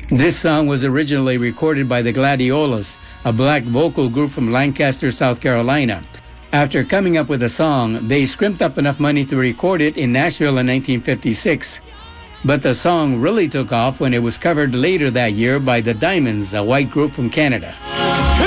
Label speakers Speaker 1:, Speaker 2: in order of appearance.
Speaker 1: This song was originally recorded by the Gladiolas, a black vocal group from Lancaster, South Carolina. After coming up with a song, they scrimped up enough money to record it in Nashville in 1956. But the song really took off when it was covered later that year by the Diamonds, a white group from Canada.